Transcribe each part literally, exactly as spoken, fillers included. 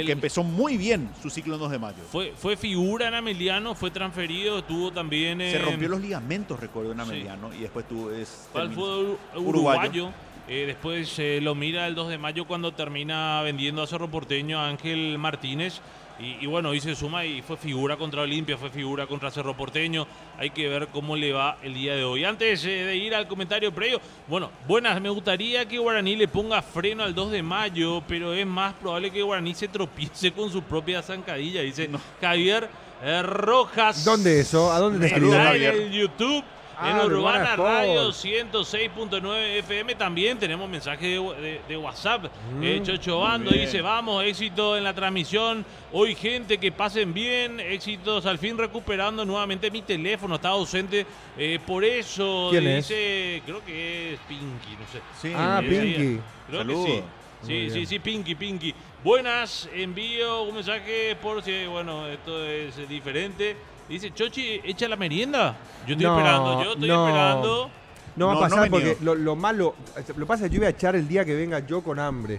aunque el, empezó muy bien su ciclo en dos de mayo. Fue, fue figura en Ameliano, fue transferido, estuvo también en... Se rompió los ligamentos, recuerdo, en Ameliano, sí. Y después tuvo... Es, Fue al fútbol uruguayo. Eh, después eh, lo mira el dos de mayo cuando termina vendiendo a Cerro Porteño a Ángel Martínez. Y, y bueno, y se suma y fue figura contra Olimpia, fue figura contra Cerro Porteño. Hay que ver cómo le va el día de hoy. Antes eh, de ir al comentario previo, bueno, buenas, me gustaría que Guaraní le ponga freno al dos de mayo, pero es más probable que Guaraní se tropiece con su propia zancadilla, dice no. Javier eh, Rojas. ¿Dónde eso? ¿A dónde te escribió Javier? En el YouTube. En Ah, Urbana Radio ciento seis punto nueve F M también tenemos mensaje de, de, de WhatsApp. Mm, eh, Chocho Bando dice, vamos, éxito en la transmisión. Hoy gente, que pasen bien. Éxitos, al fin recuperando nuevamente mi teléfono. Estaba ausente. Eh, por eso ¿Quién dice, es? creo que es Pinky, no sé. Sí, ah, eh, Pinky. Creo Saludos. que sí. Sí, sí, sí, Pinky, Pinky. Buenas, envío un mensaje por si, bueno, esto es diferente. Dice, Chochi, echa la merienda. Yo estoy no, esperando, yo estoy no, esperando. No va no, a pasar no porque lo, lo malo, lo que pasa es que yo voy a echar el día que venga yo con hambre.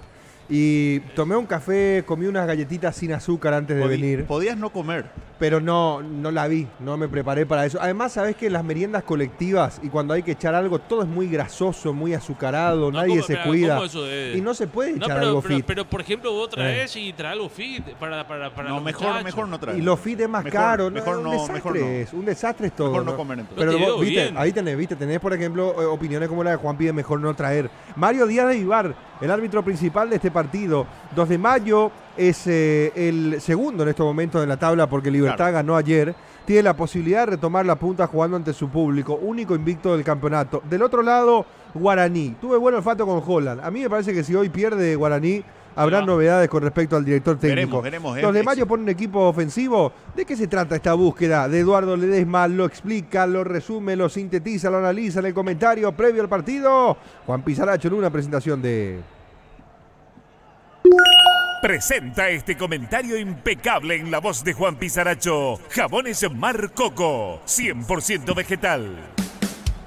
Y tomé un café, comí unas galletitas sin azúcar antes de Pod- venir. Podías no comer. Pero no, no la vi, no me preparé para eso. Además, sabés que las meriendas colectivas y cuando hay que echar algo, todo es muy grasoso, muy azucarado, No, nadie ¿cómo, se pero, cuida. ¿cómo eso es? Y no se puede No, echar pero, algo pero, fit. pero, por ejemplo, vos traes eh. y traes algo fit para, para, para No, los mejor, muchachos. mejor no traer. Y lo fit es más mejor, caro. Mejor no, no, un desastre mejor no. es, un desastre es todo. Mejor no ¿no? comer entonces. Pero Te vos, digo viste, bien. ahí tenés, viste, tenés por ejemplo eh, opiniones como la de Juan pide mejor no traer. Mario Díaz de Ibar, el árbitro principal de este partido. dos de mayo es eh, el segundo en estos momentos de la tabla porque Libertad claro. ganó ayer. Tiene la posibilidad de retomar la punta jugando ante su público, único invicto del campeonato. Del otro lado, Guaraní. Tuve buen olfato con Holland. A mí me parece que si hoy pierde Guaraní, habrá no. novedades con respecto al director técnico. Veremos, veremos. dos de mayo pone un equipo ofensivo. ¿De qué se trata esta búsqueda? De Eduardo Ledesma lo explica, lo resume, lo sintetiza, lo analiza en el comentario previo al partido. Juan Pizarracho en una presentación de... Presenta este comentario impecable en la voz de Juan Pizarracho. Jabones Mar Coco, cien por ciento vegetal.